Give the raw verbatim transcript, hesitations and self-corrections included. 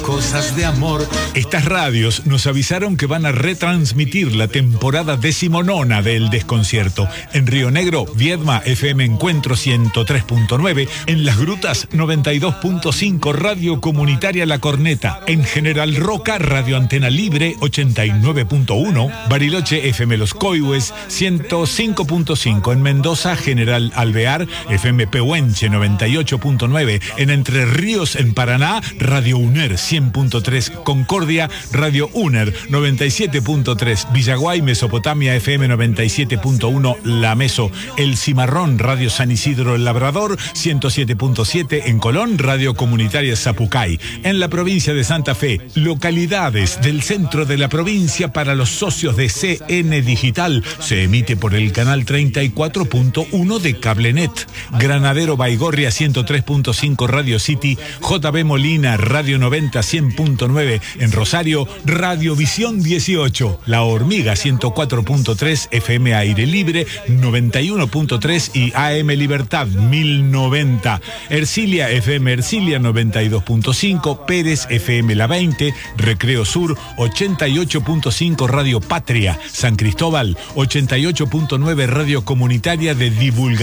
cosas de amor. Estas radios nos avisaron que van a retransmitir la temporada decimonona de El Desconcierto. En Río Negro, Viedma, F M Encuentro ciento tres punto nueve. En Las Grutas, noventa y dos punto cinco, Radio Comunitaria La Corneta. En General Roca, Radio Antena Libre, ochenta y nueve punto uno. Bariloche, F M Los Coihues, ciento cinco punto cinco. En Mendoza, General Alvear, F M Pehuenche, noventa y ocho punto nueve. En Entre Ríos, en Paraná, Radio UNER, cien punto tres. Concordia, Radio UNER, noventa y siete punto tres. Villaguay, Mesopotamia, F M noventa y siete punto uno. La Meso. El Cimarrón, Radio San Isidro El Labrador, ciento siete punto siete. En Colón, Radio Comunitaria Zapucay. En la provincia de Santa Fe, localidades del centro de la provincia para los socios de C N Digital. Se emite por el canal treinta y cuatro punto uno de Cablenet. Granadero Baigorria, ciento tres punto cinco, Radio City. J B Molina, Radio noventa, cien punto nueve. En Rosario, Radio Visión dieciocho. La Hormiga, ciento cuatro punto tres, F M Aire Libre, noventa y uno punto tres y A M Libertad, mil noventa. Ercilia, F M Ercilia, noventa y dos punto cinco. Pérez, F M La veinte. Recreo Sur, ochenta y ocho punto cinco, Radio Patria. San Cristóbal, ochenta y ocho punto nueve, Radio Comunitaria de Divulgación